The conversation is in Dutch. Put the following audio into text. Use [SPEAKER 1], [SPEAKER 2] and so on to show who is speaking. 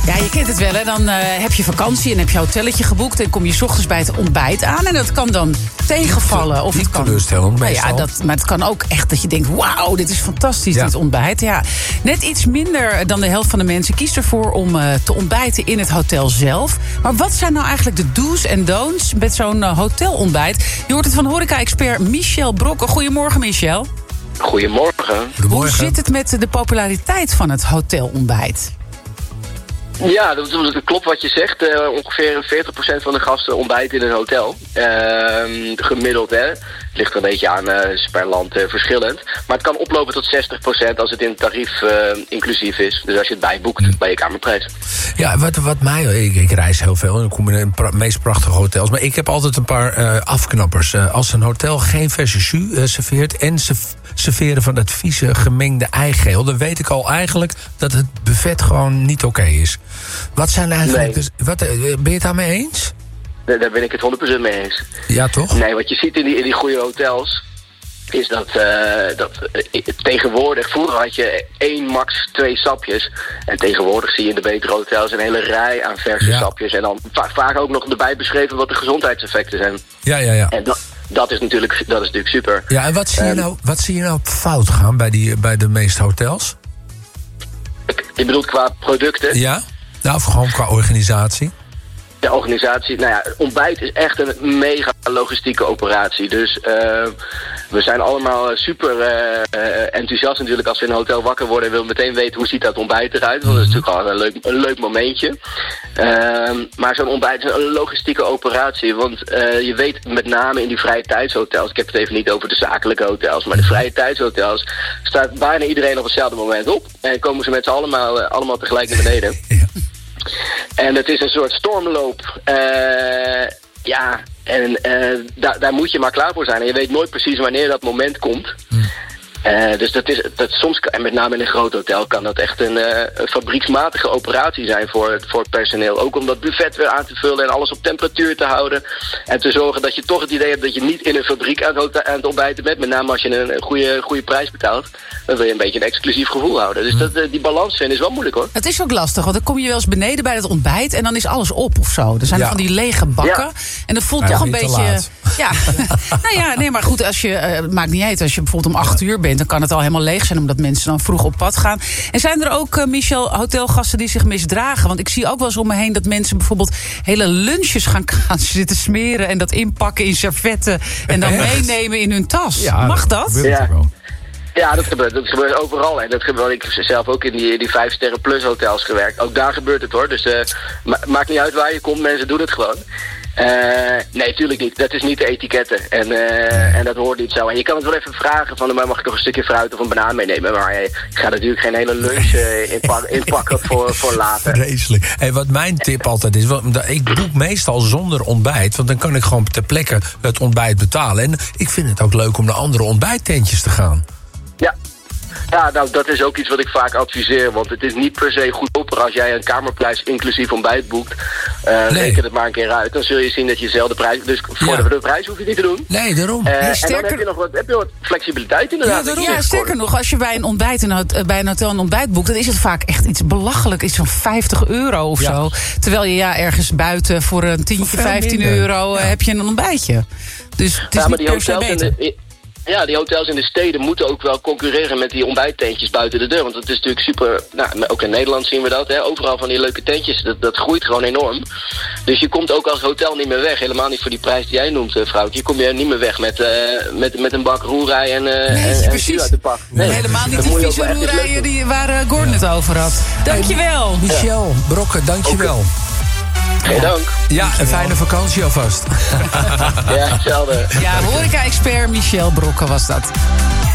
[SPEAKER 1] Ja, je kent het wel, hè. Dan heb je vakantie en heb je een hotelletje geboekt en kom je 's ochtends bij het ontbijt aan. En dat kan dan tegenvallen. Of
[SPEAKER 2] niet
[SPEAKER 1] het kan
[SPEAKER 2] teleurstellend, meestal.
[SPEAKER 1] maar het kan ook echt dat je denkt, wauw, dit is fantastisch, dit ontbijt. Ja, net iets minder dan de helft van de mensen kiest ervoor om te ontbijten in het hotel zelf. Maar wat zijn nou eigenlijk de do's en don'ts met zo'n hotelontbijt? Je hoort het van horeca-expert Michel Brokken. Goedemorgen, Michel.
[SPEAKER 3] Goedemorgen.
[SPEAKER 1] Hoe zit het met de populariteit van het hotelontbijt?
[SPEAKER 3] Ja, dat klopt wat je zegt. Ongeveer 40% van de gasten ontbijten in een hotel. Gemiddeld, hè. Het ligt er een beetje aan, is per land verschillend. Maar het kan oplopen tot 60% als het in het tarief inclusief is. Dus als je het bijboekt bij je kamerprijs.
[SPEAKER 2] Ja, wat mij... Ik reis heel veel en ik kom in de meest prachtige hotels. Maar ik heb altijd een paar afknappers. Als een hotel geen verse jus serveert en ze serveren van dat vieze gemengde eigeel, dan weet ik al eigenlijk dat het buffet gewoon niet oké is. Wat zijn eigenlijk...
[SPEAKER 3] Nee.
[SPEAKER 2] Ben je het daarmee eens?
[SPEAKER 3] Daar ben ik het 100% mee eens.
[SPEAKER 2] Ja, toch?
[SPEAKER 3] Nee, wat je ziet in die goede hotels is dat tegenwoordig... Vroeger had je 1, max 2 sapjes. En tegenwoordig zie je in de betere hotels een hele rij aan verse sapjes. En dan vaak ook nog erbij beschreven wat de gezondheidseffecten zijn.
[SPEAKER 2] Ja.
[SPEAKER 3] En dat is natuurlijk super.
[SPEAKER 2] Ja, en wat zie je nou fout gaan bij de meeste hotels?
[SPEAKER 3] Je bedoelt qua producten?
[SPEAKER 2] Ja, of gewoon qua organisatie?
[SPEAKER 3] De organisatie, ontbijt is echt een mega logistieke operatie. Dus we zijn allemaal super enthousiast natuurlijk als we in een hotel wakker worden en willen meteen weten hoe ziet dat ontbijt eruit. Want dat is natuurlijk al een leuk momentje. Maar zo'n ontbijt is een logistieke operatie. Want je weet met name in die vrije tijdshotels, ik heb het even niet over de zakelijke hotels, maar de vrije tijdshotels staat bijna iedereen op hetzelfde moment op. En komen ze met z'n allemaal tegelijk naar beneden.
[SPEAKER 2] Ja.
[SPEAKER 3] En het is een soort stormloop. Daar moet je maar klaar voor zijn. En je weet nooit precies wanneer dat moment komt. Dus dat soms, en met name in een groot hotel, kan dat echt een fabrieksmatige operatie zijn voor het personeel. Ook om dat buffet weer aan te vullen en alles op temperatuur te houden. En te zorgen dat je toch het idee hebt dat je niet in een fabriek aan het ontbijten bent. Met name als je een goede prijs betaalt. Dan wil je een beetje een exclusief gevoel houden. Dus die balans vinden is wel moeilijk, hoor.
[SPEAKER 1] Het is ook lastig, want dan kom je wel eens beneden bij het ontbijt en dan is alles op of zo. Er zijn van die lege bakken. Ja. En dat voelt toch een beetje... Ja. Nee, maar goed, maakt niet uit. Als je bijvoorbeeld om 8 uur bent, dan kan het al helemaal leeg zijn, omdat mensen dan vroeg op pad gaan. En zijn er ook, Michel, hotelgasten die zich misdragen? Want ik zie ook wel eens om me heen dat mensen bijvoorbeeld hele lunches gaan zitten smeren en dat inpakken in servetten en dan meenemen in hun tas. Ja, mag dat?
[SPEAKER 3] Ja, dat gebeurt overal. En dat gebeurt, ik heb zelf ook in die 5-sterren plus hotels gewerkt. Ook daar gebeurt het, hoor. Dus maakt niet uit waar je komt, mensen doen het gewoon. Nee, tuurlijk niet. Dat is niet de etiketten. En dat hoort niet zo. En je kan het wel even vragen van, mag ik nog een stukje fruit of een banaan meenemen? Maar ik ga natuurlijk geen hele lunch inpakken voor later.
[SPEAKER 2] Vreselijk. Hey, wat mijn tip altijd is, ik boek meestal zonder ontbijt, want dan kan ik gewoon ter plekke het ontbijt betalen. En ik vind het ook leuk om naar andere ontbijttentjes te gaan.
[SPEAKER 3] Ja, nou, dat is ook iets wat ik vaak adviseer. Want het is niet per se goedkoper als jij een kamerprijs inclusief ontbijt boekt. Reken het maar een keer uit. Dan zul je zien dat je dezelfde prijs... Dus voor de prijs hoef je niet te doen.
[SPEAKER 2] Nee, daarom.
[SPEAKER 3] En dan heb je wat flexibiliteit inderdaad.
[SPEAKER 1] Ja, sterker nog, als je bij een ontbijt bij een hotel een ontbijt boekt, dan is het vaak echt iets belachelijk. Iets van €50 of zo. Terwijl je ergens buiten voor een tientje, €15 heb je een ontbijtje. Dus het is niet per se beter.
[SPEAKER 3] Ja, die hotels in de steden moeten ook wel concurreren met die ontbijttentjes buiten de deur. Want dat is natuurlijk super... ook in Nederland zien we dat. Hè, overal van die leuke tentjes. Dat groeit gewoon enorm. Dus je komt ook als hotel niet meer weg. Helemaal niet voor die prijs die jij noemt, vrouwtje. Je komt je niet meer weg met een bak roerij en
[SPEAKER 1] precies.
[SPEAKER 3] uit de pak.
[SPEAKER 1] Nee, helemaal niet die vieze roerijen waar Gordon het over had. Dankjewel.
[SPEAKER 2] Michel Brokken, dankjewel.
[SPEAKER 3] Okay. Geen dank.
[SPEAKER 2] Ja, een fijne vakantie alvast.
[SPEAKER 3] Ja, hetzelfde.
[SPEAKER 1] Ja, horeca-expert Michel Brokken was dat.